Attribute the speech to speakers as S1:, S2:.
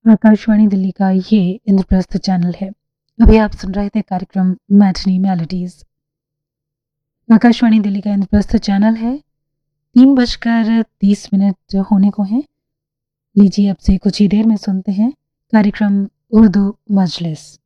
S1: आकाशवाणी दिल्ली का ये इंद्रप्रस्थ चैनल है। अभी आप सुन रहे थे कार्यक्रम मैथिली मेलोडीज। आकाशवाणी दिल्ली का इंद्रप्रस्थ चैनल है। 3:30 होने को हैं। लीजिए अब से कुछ ही देर में सुनते हैं कार्यक्रम उर्दू मजलिस।